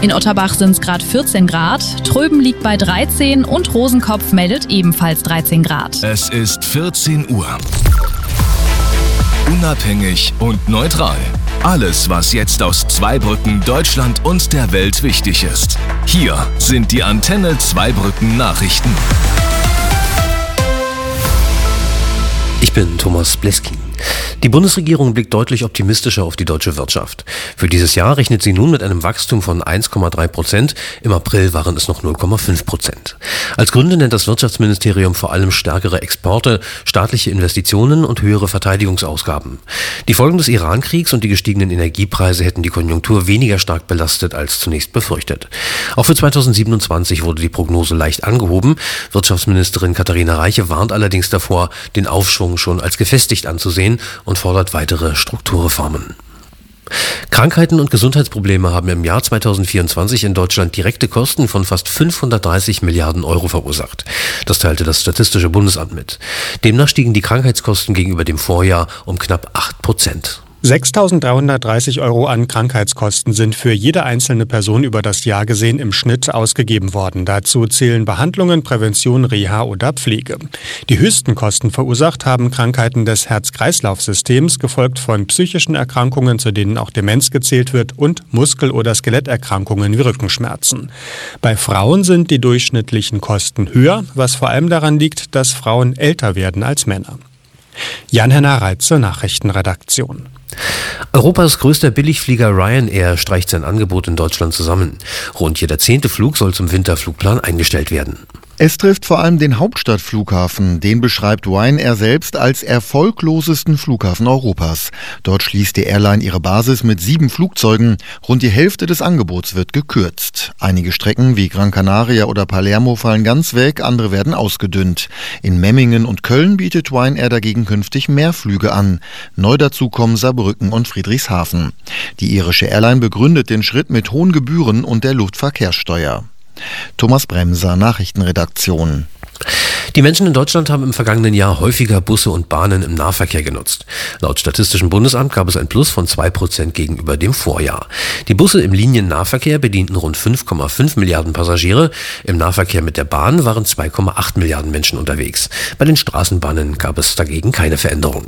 In Otterbach sind es gerade 14 Grad, Tröben liegt bei 13 und Rosenkopf meldet ebenfalls 13 Grad. Es ist 14 Uhr. Unabhängig und neutral. Alles, was jetzt aus Zweibrücken, Deutschland und der Welt wichtig ist. Hier sind die Antenne Zweibrücken Nachrichten. Ich bin Thomas Bleskin. Die Bundesregierung blickt deutlich optimistischer auf die deutsche Wirtschaft. Für dieses Jahr rechnet sie nun mit einem Wachstum von 1,3%. Im April waren es noch 0,5%. Als Gründe nennt das Wirtschaftsministerium vor allem stärkere Exporte, staatliche Investitionen und höhere Verteidigungsausgaben. Die Folgen des Iran-Kriegs und die gestiegenen Energiepreise hätten die Konjunktur weniger stark belastet als zunächst befürchtet. Auch für 2027 wurde die Prognose leicht angehoben. Wirtschaftsministerin Katharina Reiche warnt allerdings davor, den Aufschwung schon als gefestigt anzusehen und fordert weitere Strukturreformen. Krankheiten und Gesundheitsprobleme haben im Jahr 2024 in Deutschland direkte Kosten von fast 530 Milliarden Euro verursacht. Das teilte das Statistische Bundesamt mit. Demnach stiegen die Krankheitskosten gegenüber dem Vorjahr um knapp 8%. 6.330 Euro an Krankheitskosten sind für jede einzelne Person über das Jahr gesehen im Schnitt ausgegeben worden. Dazu zählen Behandlungen, Prävention, Reha oder Pflege. Die höchsten Kosten verursacht haben Krankheiten des Herz-Kreislauf-Systems, gefolgt von psychischen Erkrankungen, zu denen auch Demenz gezählt wird, und Muskel- oder Skeletterkrankungen wie Rückenschmerzen. Bei Frauen sind die durchschnittlichen Kosten höher, was vor allem daran liegt, dass Frauen älter werden als Männer. Jan-Henner Reitz zur Nachrichtenredaktion. Europas größter Billigflieger Ryanair streicht sein Angebot in Deutschland zusammen. Rund jeder 10. Flug soll zum Winterflugplan eingestellt werden. Es trifft vor allem den Hauptstadtflughafen. Den beschreibt Ryanair selbst als erfolglosesten Flughafen Europas. Dort schließt die Airline ihre Basis mit 7 Flugzeugen. Rund die Hälfte des Angebots wird gekürzt. Einige Strecken wie Gran Canaria oder Palermo fallen ganz weg, andere werden ausgedünnt. In Memmingen und Köln bietet Ryanair dagegen künftig mehr Flüge an. Neu dazu kommen Saarbrücken und Friedrichshafen. Die irische Airline begründet den Schritt mit hohen Gebühren und der Luftverkehrssteuer. Thomas Bremser, Nachrichtenredaktion. Die Menschen in Deutschland haben im vergangenen Jahr häufiger Busse und Bahnen im Nahverkehr genutzt. Laut Statistischem Bundesamt gab es ein Plus von 2% gegenüber dem Vorjahr. Die Busse im Liniennahverkehr bedienten rund 5,5 Milliarden Passagiere. Im Nahverkehr mit der Bahn waren 2,8 Milliarden Menschen unterwegs. Bei den Straßenbahnen gab es dagegen keine Veränderung.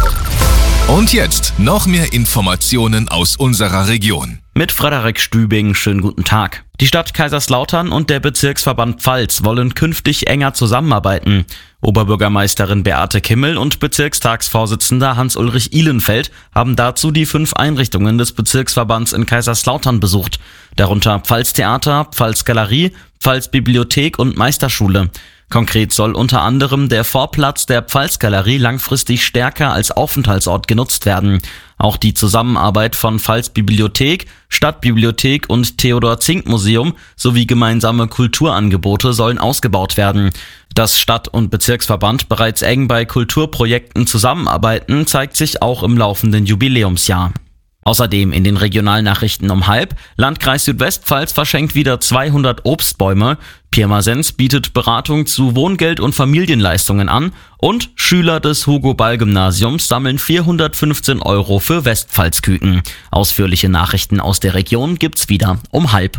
Und jetzt noch mehr Informationen aus unserer Region. Mit Frederik Stübing, schönen guten Tag. Die Stadt Kaiserslautern und der Bezirksverband Pfalz wollen künftig enger zusammenarbeiten. Oberbürgermeisterin Beate Kimmel und Bezirkstagsvorsitzender Hans-Ulrich Ihlenfeld haben dazu die 5 Einrichtungen des Bezirksverbands in Kaiserslautern besucht. Darunter Pfalztheater, Pfalzgalerie, Pfalzbibliothek und Meisterschule. Konkret soll unter anderem der Vorplatz der Pfalzgalerie langfristig stärker als Aufenthaltsort genutzt werden. Auch die Zusammenarbeit von Pfalzbibliothek, Stadtbibliothek und Theodor-Zink-Museum sowie gemeinsame Kulturangebote sollen ausgebaut werden. Dass Stadt- und Bezirksverband bereits eng bei Kulturprojekten zusammenarbeiten, zeigt sich auch im laufenden Jubiläumsjahr. Außerdem in den Regionalnachrichten um 12:30: Landkreis Südwestpfalz verschenkt wieder 200 Obstbäume, Pirmasens bietet Beratung zu Wohngeld und Familienleistungen an und Schüler des Hugo-Ball-Gymnasiums sammeln 415 Euro für Westpfalzküken. Ausführliche Nachrichten aus der Region gibt's wieder um 12:30.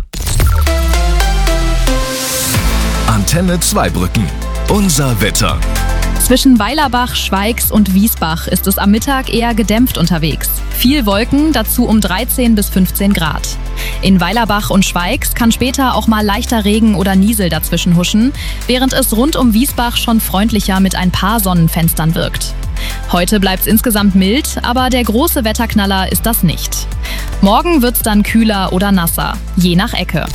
Antenne Zweibrücken. Unser Wetter. Zwischen Weilerbach, Schweigs und Wiesbach ist es am Mittag eher gedämpft unterwegs. Viel Wolken, dazu um 13 bis 15 Grad. In Weilerbach und Schweigs kann später auch mal leichter Regen oder Niesel dazwischen huschen, während es rund um Wiesbach schon freundlicher mit ein paar Sonnenfenstern wirkt. Heute bleibt es insgesamt mild, aber der große Wetterknaller ist das nicht. Morgen wird's dann kühler oder nasser, je nach Ecke.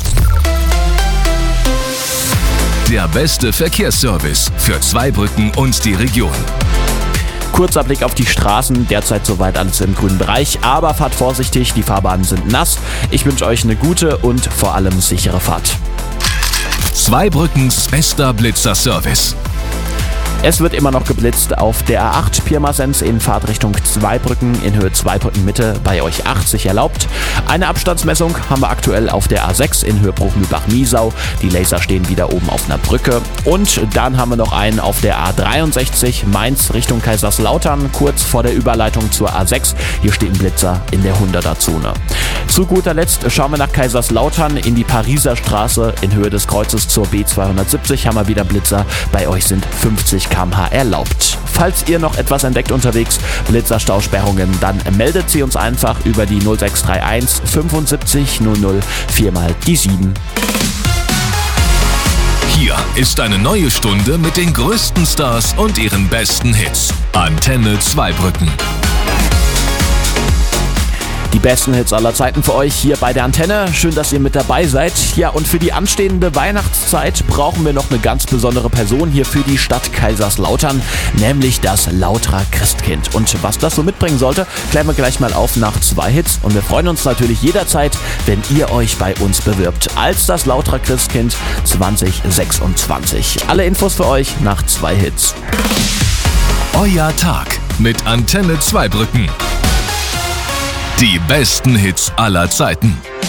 Der beste Verkehrsservice für Zweibrücken und die Region. Kurzer Blick auf die Straßen, derzeit soweit alles im grünen Bereich, aber fahrt vorsichtig, die Fahrbahnen sind nass. Ich wünsche euch eine gute und vor allem sichere Fahrt. Zweibrückens bester Blitzer-Service. Es wird immer noch geblitzt auf der A8 Pirmasens in Fahrtrichtung Zweibrücken in Höhe Zweibrücken Mitte, bei euch 80 erlaubt. Eine Abstandsmessung haben wir aktuell auf der A6 in Höhe Bruchmühlbach-Miesau. Die Laser stehen wieder oben auf einer Brücke. Und dann haben wir noch einen auf der A63 Mainz Richtung Kaiserslautern, kurz vor der Überleitung zur A6. Hier steht ein Blitzer in der 100er-Zone. Zu guter Letzt schauen wir nach Kaiserslautern in die Pariser Straße in Höhe des Kreuzes zur B270 haben wir wieder Blitzer. Bei euch sind 50 km/h erlaubt. Falls ihr noch etwas entdeckt unterwegs, Blitzerstausperrungen, dann meldet sie uns einfach über die 0631 75 00 4 mal die 7. Hier ist eine neue Stunde mit den größten Stars und ihren besten Hits. Antenne Zweibrücken. Die besten Hits aller Zeiten für euch hier bei der Antenne. Schön, dass ihr mit dabei seid. Ja, und für die anstehende Weihnachtszeit brauchen wir noch eine ganz besondere Person hier für die Stadt Kaiserslautern, nämlich das Lauterer Christkind. Und was das so mitbringen sollte, klären wir gleich mal auf nach 2 Hits. Und wir freuen uns natürlich jederzeit, wenn ihr euch bei uns bewirbt als das Lauterer Christkind 2026. Alle Infos für euch nach 2 Hits. Euer Tag mit Antenne Zweibrücken. Die besten Hits aller Zeiten.